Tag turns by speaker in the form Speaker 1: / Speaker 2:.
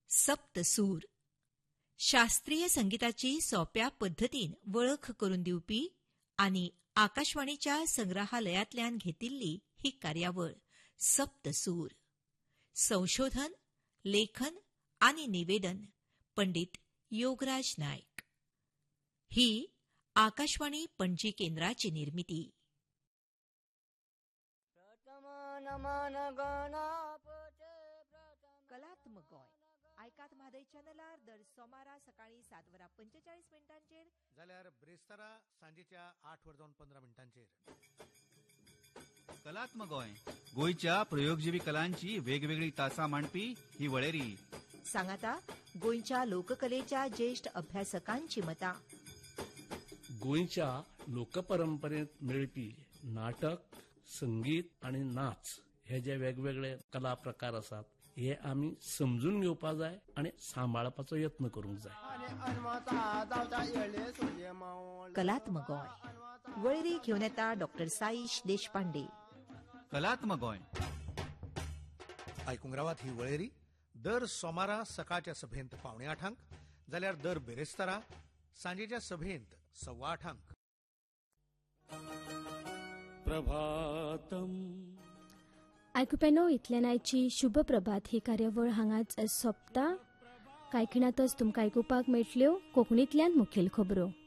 Speaker 1: सप्तसूर शास्त्रीय संगीताची सोप्या पद्धतीन वळख करून दिवपी आणि आकाशवाणीच्या संग्रहालयातल्यान घेतिल्ली ही कार्यावळ सप्तसूर. संशोधन, लेखन आणि निवेदन पंडित योगराज नायक. ही आकाशवाणी पणजी केंद्राची निर्मिती. कलात्मक गोंय ऐकात म्हादय चॅनलार दर सोमारा सकाळी 7:45
Speaker 2: जाल्यार ब्रेस्तारा सांजेच्या 8:15
Speaker 3: कलात्मक गोंय गोंयच्या प्रयोगजीवी कलांची वेगवेगळी तासां मांडपी ही वळेरी.
Speaker 1: सांगाता गोंयच्या लोककलेच्या ज्येष्ठ अभ्यासकांची मतां.
Speaker 4: गोंयच्या लोकपरंपरेत मेळपी नाटक, संगीत आणि नाच हे जे वेगवेगळे कला प्रकार आसात हे आमी समजून घेवपा जाय आणि सांबाळपाचो यत्न करूंक जाय.
Speaker 1: कलात्मक गोंय वळेरी घेवन येता डॉक्टर साईश देशपांडे.
Speaker 3: कलात्मक गोंय
Speaker 2: आयकुंक रावात ही वळेरी दर सोमारा सकाळच्या सभेंत 7:45 जाल्यार दर बेरेस्तारा सांजेच्या सभेंत 8:15.
Speaker 4: प्रभातम
Speaker 5: आयकुप्यानो इतल्यान आयची शुभ प्रभात ही कार्यावळ हांगाच सोंपता. कांय खिणातच तुमकां आयकुपाक मेळटल्यो कोंकणींतल्यान मुखेल खबरो.